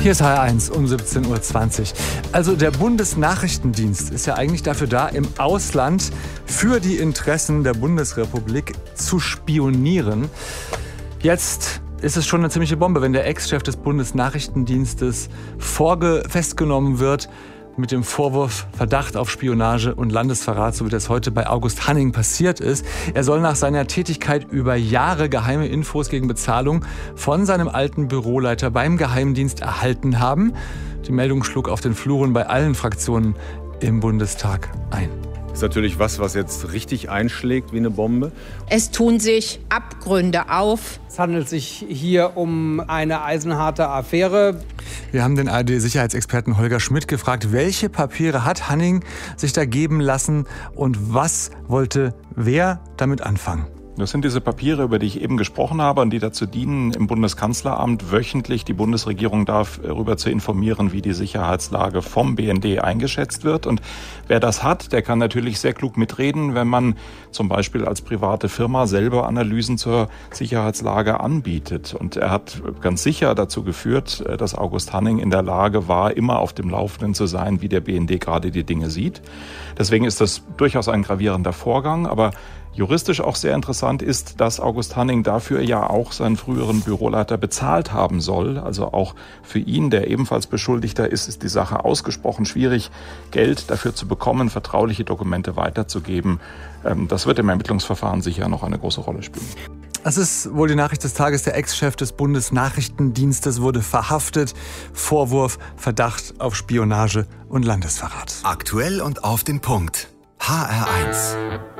Hier ist HR1 um 17:20 Uhr. Also der Bundesnachrichtendienst ist ja eigentlich dafür da, im Ausland für die Interessen der Bundesrepublik zu spionieren. Jetzt ist es schon eine ziemliche Bombe, wenn der Ex-Chef des Bundesnachrichtendienstes festgenommen wird mit dem Vorwurf Verdacht auf Spionage und Landesverrat, so wie das heute bei August Hanning passiert ist. Er soll nach seiner Tätigkeit über Jahre geheime Infos gegen Bezahlung von seinem alten Büroleiter beim Geheimdienst erhalten haben. Die Meldung schlug auf den Fluren bei allen Fraktionen im Bundestag ein. Das ist natürlich was jetzt richtig einschlägt wie eine Bombe. Es tun sich Abgründe auf. Es handelt sich hier um eine eisenharte Affäre. Wir haben den ARD-Sicherheitsexperten Holger Schmidt gefragt, welche Papiere hat Hanning sich da geben lassen und was wollte wer damit anfangen? Das sind diese Papiere, über die ich eben gesprochen habe und die dazu dienen, im Bundeskanzleramt wöchentlich die Bundesregierung darüber zu informieren, wie die Sicherheitslage vom BND eingeschätzt wird. Und wer das hat, der kann natürlich sehr klug mitreden, wenn man zum Beispiel als private Firma selber Analysen zur Sicherheitslage anbietet. Und er hat ganz sicher dazu geführt, dass August Hanning in der Lage war, immer auf dem Laufenden zu sein, wie der BND gerade die Dinge sieht. Deswegen ist das durchaus ein gravierender Vorgang, aber juristisch auch sehr interessant ist, dass August Hanning dafür ja auch seinen früheren Büroleiter bezahlt haben soll. Also auch für ihn, der ebenfalls Beschuldigter ist, ist die Sache ausgesprochen schwierig, Geld dafür zu bekommen, vertrauliche Dokumente weiterzugeben. Das wird im Ermittlungsverfahren sicher noch eine große Rolle spielen. Das ist wohl die Nachricht des Tages. Der Ex-Chef des Bundesnachrichtendienstes wurde verhaftet. Vorwurf, Verdacht auf Spionage und Landesverrat. Aktuell und auf den Punkt. HR1.